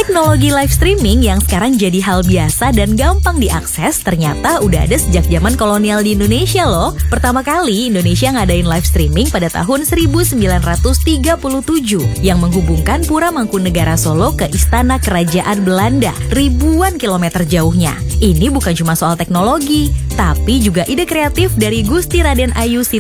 Teknologi live streaming yang sekarang jadi hal biasa dan gampang diakses ternyata udah ada sejak zaman kolonial di Indonesia loh. Pertama kali Indonesia ngadain live streaming pada tahun 1937 yang menghubungkan Pura Mangkunegara Solo ke Istana Kerajaan Belanda ribuan kilometer jauhnya. Ini bukan cuma soal teknologi, tapi juga ide kreatif dari Gusti Raden Ayu